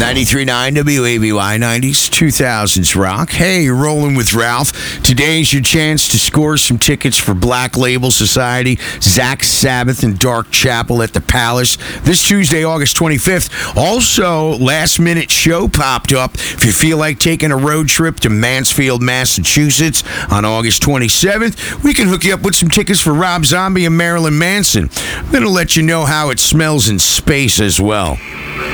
93.9 WABY, 90s, 2000s rock. Hey, you're rolling with Ralph. Today's your chance to score some tickets for Black Label Society, Zach Sabbath, and Dark Chapel at the Palace this Tuesday, August 25th. Also, last-minute show popped up. If you feel like taking a road trip to Mansfield, Massachusetts on August 27th, we can hook you up with some tickets for Rob Zombie and Marilyn Manson. I'm going to let you know how it smells in space as well.